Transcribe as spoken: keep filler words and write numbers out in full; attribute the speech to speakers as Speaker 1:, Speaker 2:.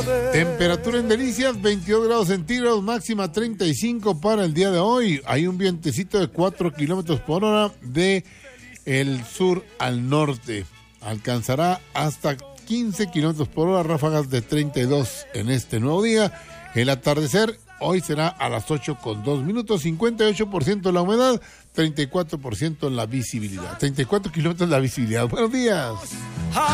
Speaker 1: Temperatura en Delicias, veintidós grados centígrados, máxima treinta y cinco para el día de hoy. Hay un vientecito de cuatro kilómetros por hora de el sur al norte. Alcanzará hasta quince kilómetros por hora, ráfagas de treinta y dos en este nuevo día. El atardecer hoy será a las ocho con dos minutos, cincuenta y ocho por ciento la humedad, treinta y cuatro por ciento la visibilidad. treinta y cuatro kilómetros la visibilidad. Buenos días.